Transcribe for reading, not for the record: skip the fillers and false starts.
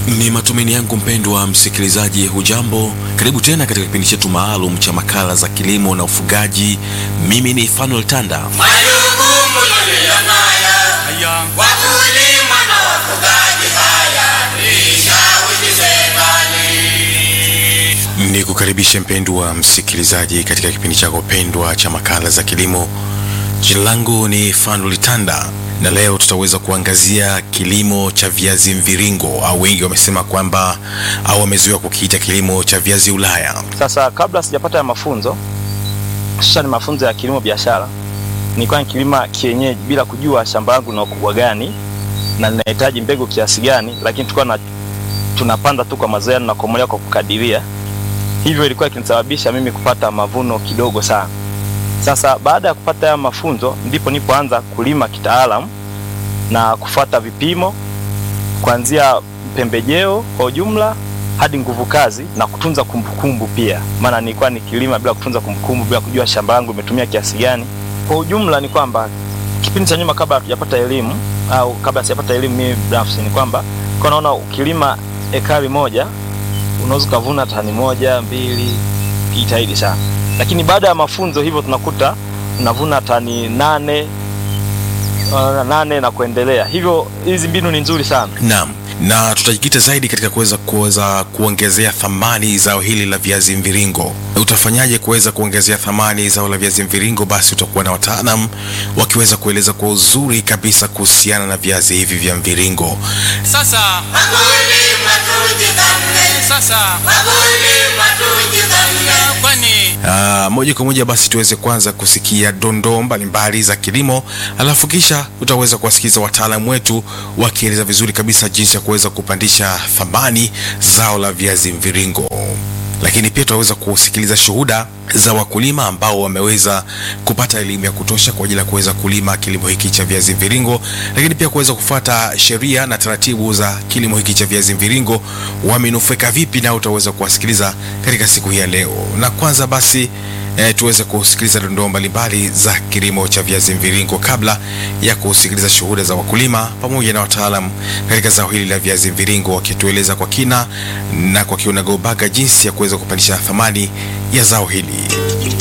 Ni matumaini yangu mpendwa msikilizaji, hujambo? Karibu tena katika kipindi chetu maalum cha makala za kilimo na ufugaji. Mimi ni Fanuel Tanda. Majukumu tulionayo wakulima na wafugaji, haya tuishawishi serikali. Ni kukaribisha mpendwa msikilizaji katika kipindi chako pendwa cha makala za kilimo. Jina langu ni Fanuel Tanda. Na leo tutaweza kuangazia kilimo cha viazi mviringo, au wengi wamesema kwamba au wamezoea kukiita kilimo cha viazi Ulaya. Sasa kabla sijapata ya mafunzo, sasa ni mafunzo ya kilimo biashara, nilikuwa nikilima kienyeji bila kujua shamba langu na ukubwa gani na linahitaji mbegu kiasi gani, lakini tulikuwa tunapanda tu kwa mazoea na kukomolewa kwa kukadiria. Hivyo ilikuwa ikinisababisha mimi kupata mavuno kidogo sana. Sasa baada ya kupata ya mafunzo ndipo nipoanza kulima kitaalamu na kufuata vipimo kuanzia pembejeo kwa ujumla hadi nguvu kazi na kutunza kumbukumbu pia. Maana nilikuwa nikilima bila kutunza kumbukumbu, bila kujua shamba langu limetumia kiasi gani. Kwa ujumla ni kwamba kipindi cha nyuma, kabla hatujapata elimu au kabla sijapata elimu mimi binafsi, ni kwamba kwa naona ukilima ekari moja unaweza kuvuna tani 1, 2 kijitahidi sana. Lakini baada ya mafunzo hivyo tunakuta unavuna tani 8 na kuendelea. Hivyo hizi mbinu ni nzuri sana. Naam, na tutajikita zaidi katika kuweza kuongezea thamani zao hili la viazi mviringo. Utafanyaje kuweza kuongezea thamani zao la viazi mviringo? Basi utakuwa na wataalamu wakiweza kueleza kwa uzuri kabisa kuhusiana na viazi hivi vya mviringo. Sasa wakulima tujithamini, kwani moja kwa moja basi tuweze kwanza kusikia dondoo mbalimbali za kilimo, alafu kisha utaweza kuwasikiza wataalamu wetu wakieleza vizuri kabisa jinsi ya kuweza kupandisha thamani zao la viazi mviringo. Lakini pia tutaweza kusikiliza shuhuda za wakulima ambao wameweza kupata elimu ya kutosha kwa ajili ya kuweza kulima kilimo hiki cha viazi mviringo, lakini pia kuweza kufuata sheria na taratibu za kilimo hiki cha viazi mviringo, wamenufaika vipi, na utaweza kuwasikiliza katika siku hii ya leo. Na kwanza basi tuweze kusikiliza dondoo mbalimbali za kilimo cha viazi mviringo kabla ya kusikiliza shuhuda za wakulima pamoja na wataalamu katika zao hili la viazi mviringo, wakitueleza kwa kina na kwa kiunagobaga jinsi ya kuweza kupandisha thamani ya zao hili.